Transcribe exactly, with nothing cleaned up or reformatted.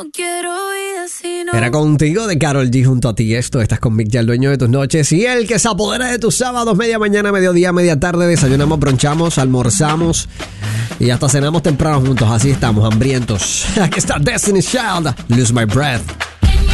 Era Contigo de Karol G junto a ti. Esto, estás con Mick, ya el dueño de tus noches y el que se apodera de tus sábados, media mañana, mediodía, media tarde. Desayunamos, bronchamos, almorzamos y hasta cenamos temprano juntos. Así estamos, hambrientos. Aquí está Destiny's Child, Lose My Breath.